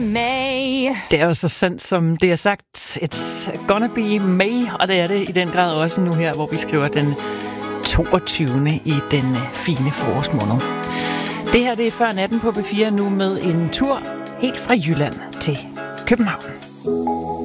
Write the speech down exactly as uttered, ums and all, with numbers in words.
May. Det er jo så sandt, som det er sagt. It's gonna be May, og det er det i den grad også nu her, hvor vi skriver den toogtyvende i den fine forårsmåned. Det her det er Før natten på B fire nu med en tur helt fra Jylland til København.